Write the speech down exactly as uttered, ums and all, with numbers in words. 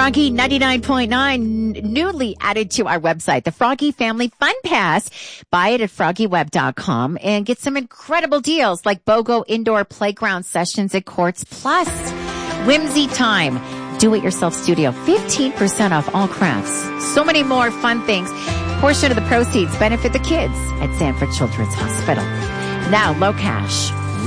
Froggy ninety-nine point nine, newly added to our website, the Froggy Family Fun Pass. Buy it at froggy web dot com and get some incredible deals like BOGO indoor playground sessions at Courts Plus. Whimsy Time, do-it-yourself studio, fifteen percent off all crafts. So many more fun things. Portion of the proceeds benefit the kids at Sanford Children's Hospital. Now, low cash.